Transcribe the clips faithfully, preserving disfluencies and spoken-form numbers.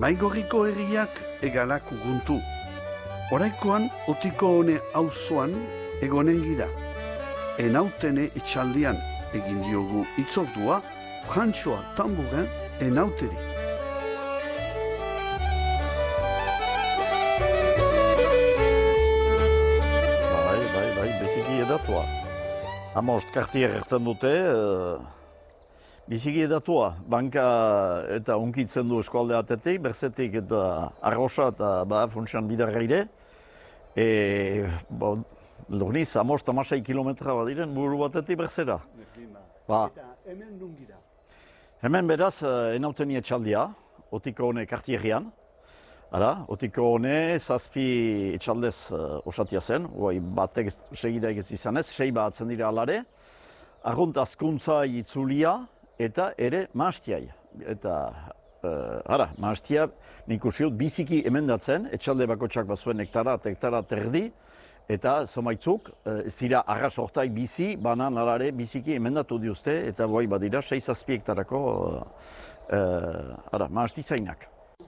Baigorriko herriak egalak uguntu. Oraikoan Otiko hone auzoan egonen gira. Enautene etxaldean egin diogu itzordua Frantxoa Tamburen enauteri. Bai, bai, bai, beziki edatua. Hamost kartier erten dute, biziki edatua. Banka eta unkitzen du eskualde atetik, berzetik eta arrosa eta ba, funtsan bidarraire. E, ba, Lurniz, hamost amasei kilometra badiren buru batetik berzera. Ba. Eta hemen nungira? Hemen beraz, enauteni etxaldia, Otiko hone kartierrian. Ara, Otiko hone zazpi etxaldez uh, osatia zen, guai batek segidaik ez izanez, sei batzen dira alare. Arrunt azkuntza itzulia eta ere maastiai. Eta, uh, ara, maastia nik usiut biziki emendatzen, etxalde bakotxak bazuen hektara eta hektara terdi, eta zomaitzuk ez dira arras hortai bizi, banan alare biziki emendatu diuzte, eta guai badira sei zazpi hektarako uh, uh, ara, maastizainak.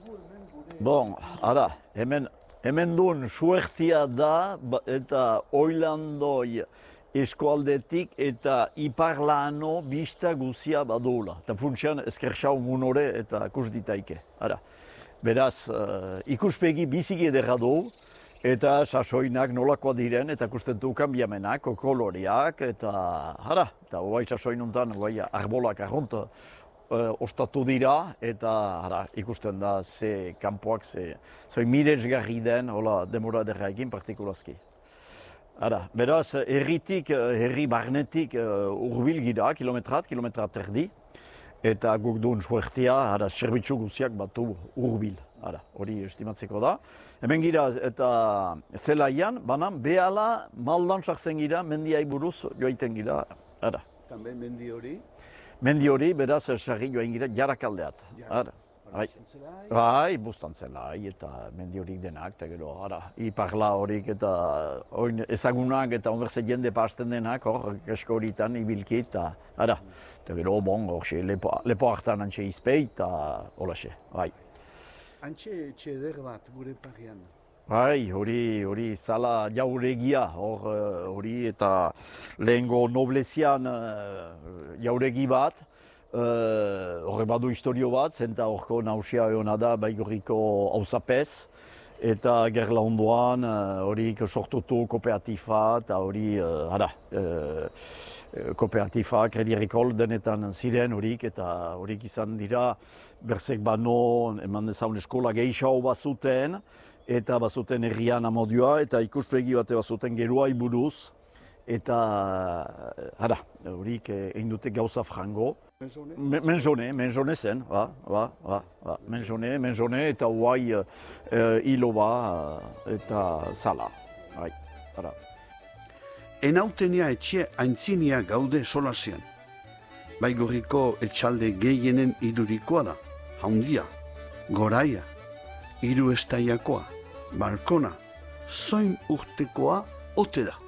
Bon, ara, hemen, hemen duen suertia da, eta oilandoi eskualdetik eta iparlano bista guzia badula. Eta funtsian eskerxau munore eta kus ditaike. Ara, beraz, uh, ikuspegi biziki ederra du, eta sasoinak nolakoa diren, eta kustentu kanbiamenak, koloriak, eta hara, eta guai sasoin untan, guai arbolak arrunt uh, ostatu dira, eta hara, ikusten da ze kanpoak, ze, ze miresgarri den, hola, demora derra egin partikulazki. Hara, beraz, herritik, herri barnetik uh, urbil gira, kilometrat, kilometrat terdi, eta guk duen suertia, hara, zerbitzu guziak batu urbil. Hara, hori estimatzeko da. Hemen gira eta zelaian, banan behala maldan sartzen gira, mendiai buruz joaiten gira. Hara. Tambe mendi hori? Mendi hori, beraz, sarri joain gira jarakaldeat. Hara. Bai, bai, bustantzelai eta mendi horik denak, eta gero, hara, iparla horik eta oin ezagunak eta onberze jende pasten denak, hor, kesko horitan ibilki eta, hara. Eta gero, bon, hor, lepo, lepo hartan antxe izpei eta holaxe, bai. Antxe etxe eder bat gure parean. Bai, hori, hori zala jauregia, hor, hori eta lehengo noblezian uh, jauregi bat, horre uh, badu historio bat, zenta horko nausia eona da Baigorriko auzapez, eta gerla ondoan hori uh, sortutu kooperatifa eta hori, uh, hara, uh, kooperatifa, Kredi Agricole denetan ziren horik, eta horik izan dira, berzek bano, eman dezaun eskola gehiago bazuten, eta bazuten herrian amodioa, eta ikuspegi bate bazuten geruai buruz, eta, hara, horik egin dute gauza frango. Menzone? Menzone, menzone zen, ba, ba, ba, ba, menzone, menzone, eta huai uh, hilo ba, eta zala, bai, hara. Enautenia etxe aintzinia gaude solasean. Baigorriko etxalde gehienen idurikoa da, haundia, goraia, hiru estaiakoa, balkona, zoin urtekoa ote da.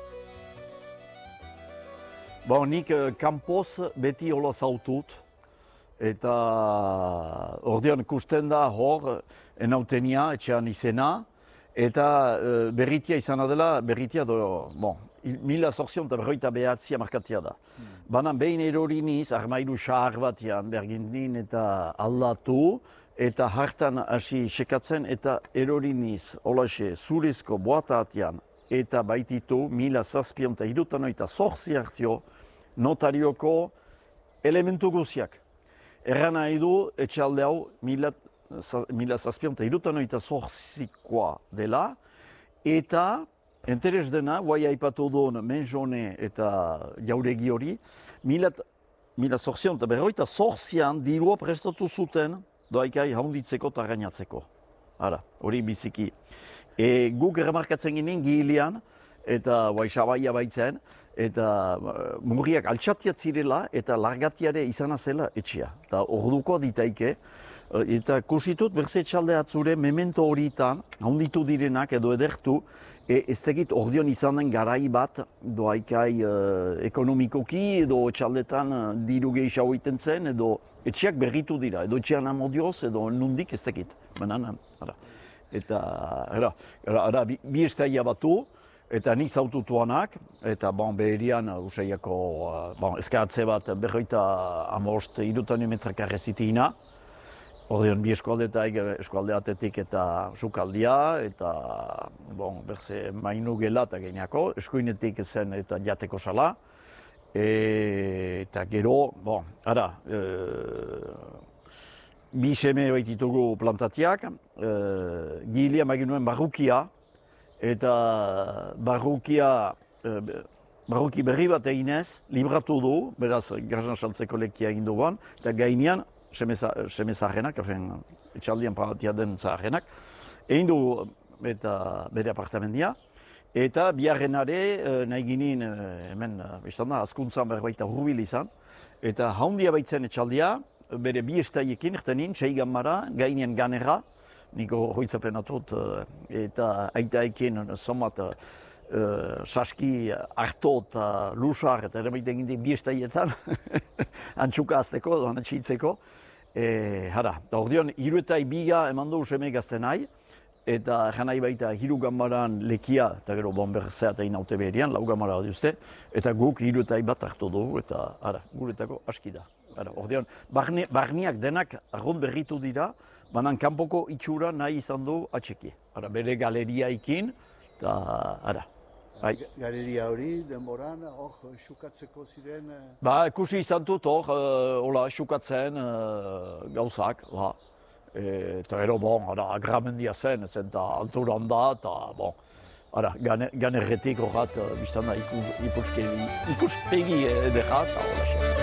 Ba, nik kanpoz beti hola zautut, eta ordean kusten da hor enautenia etxean izena, eta uh, berritia izan dela, berritia do, bon, mila zorzion eta berroita behatzia markatia da. Hmm. Banan behin eroriniz, armairu xahar batian bergindin eta aldatu, eta hartan hasi sekatzen eta eroriniz, holaxe, zurezko boatatian, eta baititu mila zazpion eta irutan oita zorzi hartio, notarioko elementu guziak. Erran nahi du, etxalde hau mila, mila zazpion eta irutan oita zorzikoa dela, eta interes dena, guai aipatu duen menzone eta jauregi hori, mila, mila zorzion eta berroita zorzian dirua prestatu zuten doaikai haunditzeko eta gainatzeko. Ara, hori biziki. E, guk remarkatzen ginen gilean, eta guai sabaia baitzen, eta uh, murriak altxatiat zirela eta largatiare izana zela etxea. Eta orduko ditaike, uh, eta kusitut berze etxalde atzure memento horitan, handitu direnak edo edertu, e, ez tegit ordion izan den garai bat, doaikai uh, ekonomikoki edo etxaldetan uh, diru gehiago iten zen, edo etxeak berritu dira, edo etxean amodioz, edo nundik ez dakit. Banan, ara. Eta, ara, ara, ara, bi, bi estaia batu, eta nik zaututuanak, eta bon, beherian, usaiako, bon, eskaatze bat, berroita amost, irutan metrakarre zitiina. Ordean, bi eskualdeetaik, eskualdeatetik eta sukaldia, eta, bon, berze mainu gela eta geniako, eskuinetik zen eta jateko sala. E, eta gero, bon, ara, e, bi seme baititugu plantatiak, e, gilia maginuen barrukia, eta barrukia, e, barruki berri bat eginez, libratu du, beraz, garzan saltzeko lekia egin duguan, eta gainean, seme zaharrenak, etxaldian palatia den zaharrenak, egin du eta bere apartamendia, eta biharrenare nahi ginen, hemen, biztan da, azkuntzan berbaita hurbil izan, eta haundia baitzen etxaldia, bere bi estaiekin, ertenin, seigan mara, gainean ganera, niko hoitzapen atut, eta aitaekin somat Uh, saski harto eta lusar eta ere baita egin bi estaietan antxuka azteko, doan atxitzeko. E, hara, eta ordeon, hiru eta biga eman du seme gazten nahi, eta janai baita hiru gambaran lekia, eta gero bomber zeatein haute beherian, lau gambara diuzte, eta guk hiru eta bat hartu dugu, eta hara, guretako aski da. Hara, ordeon, barne, barniak denak arrond berritu dira, banan kanpoko itxura nahi izan du atxeki. Hara, bere galeriaikin, eta hara. Bai. Galeria hori, denboran, hor, xukatzeko ziren? Ba, ikusi izan dut hor, hola, xukatzen gauzak, ba. Eta ero, bon, ara, agramendia zen, zen eta alturan da, eta, bon, ara, ganerretik horrat, biztan da, ikuspegi edera, eta hola xe.